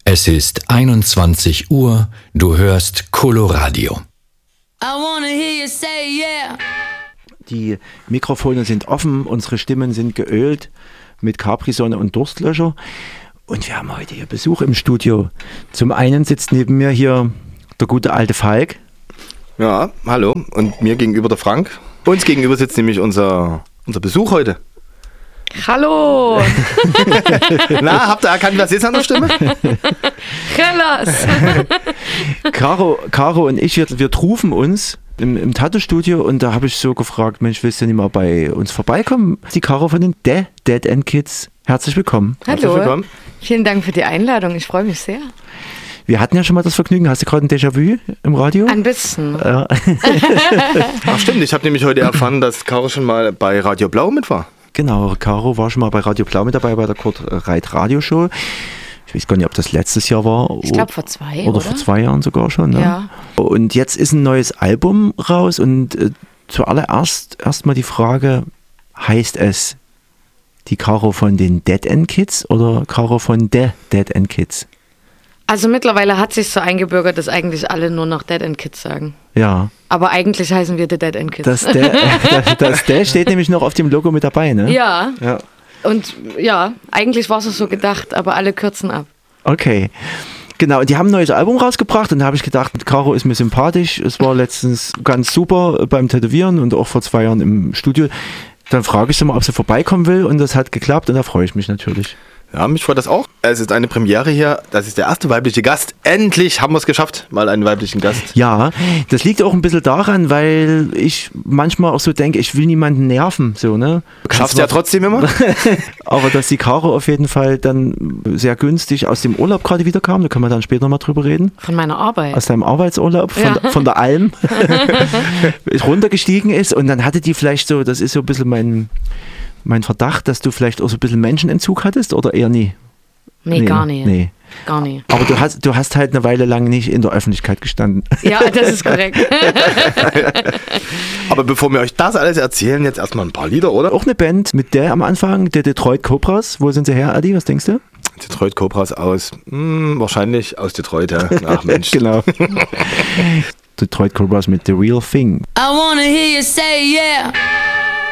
Es ist 21 Uhr, du hörst Coloradio. I wanna hear you say yeah. Die Mikrofone sind offen, unsere Stimmen sind geölt mit Capri-Sonne und Durstlöscher. Und wir haben heute hier Besuch im Studio. Zum einen sitzt neben mir hier der gute alte Falk. Ja, hallo. Und mir gegenüber der Frank. Uns gegenüber sitzt nämlich unser Besuch heute. Hallo! Na, habt ihr erkannt, was ist an der Stimme? Hellas! Caro und ich, wir trufen uns im Tattoo-Studio und da habe ich so gefragt, Mensch, willst du nicht mal bei uns vorbeikommen? Die Caro von den Dead End Kids. Herzlich willkommen. Hallo, willkommen. Vielen Dank für die Einladung, ich freue mich sehr. Wir hatten ja schon mal das Vergnügen. Hast du gerade ein Déjà-vu im Radio? Ein bisschen. Ach stimmt, ich habe nämlich heute erfahren, dass Caro schon mal bei Radio Blau mit war. Genau, Caro war schon mal bei Radio Blau mit dabei, bei der Kurt Reit Radioshow. Ich weiß gar nicht, ob das letztes Jahr war. Ich glaube vor 2, oder vor 2 Jahren sogar schon. Ne? Ja. Und jetzt ist ein neues Album raus und zuallererst erstmal die Frage, heißt es die Caro von den Dead End Kids oder Caro von The Dead End Kids? Also mittlerweile hat sich so eingebürgert, dass eigentlich alle nur noch Dead End Kids sagen. Ja. Aber eigentlich heißen wir The Dead End Kids. Das steht nämlich noch auf dem Logo mit dabei, ne? Ja. Ja. Und ja, eigentlich war es so gedacht, aber alle kürzen ab. Okay. Genau, und die haben ein neues Album rausgebracht und da habe ich gedacht, Caro ist mir sympathisch. Es war letztens ganz super beim Tätowieren und auch vor 2 Jahren im Studio. Dann frage ich sie mal, ob sie vorbeikommen will und das hat geklappt und da freue ich mich natürlich. Ja, mich freut das auch. Es ist eine Premiere hier. Das ist der erste weibliche Gast. Endlich haben wir es geschafft, mal einen weiblichen Gast. Ja, das liegt auch ein bisschen daran, weil ich manchmal auch so denke, ich will niemanden nerven. So, ne? Schaffst du ja trotzdem immer. Aber dass die Caro auf jeden Fall dann sehr günstig aus dem Urlaub gerade wieder kam, da können wir dann später mal drüber reden. Von meiner Arbeit. Aus deinem Arbeitsurlaub, von der Alm runtergestiegen ist und dann hatte die vielleicht so, das ist so ein bisschen mein Verdacht, dass du vielleicht auch so ein bisschen Menschenentzug hattest oder eher nie? Nee, gar nicht. Nee. Gar nicht. Aber du hast halt eine Weile lang nicht in der Öffentlichkeit gestanden. Ja, das ist korrekt. Aber bevor wir euch das alles erzählen, jetzt erstmal ein paar Lieder, oder? Auch eine Band mit der am Anfang, der Detroit Cobras. Wo sind sie her, Adi? Was denkst du? Detroit Cobras aus, wahrscheinlich aus Detroit, ja. Ach Mensch. Genau. Detroit Cobras mit The Real Thing. I wanna hear you say yeah.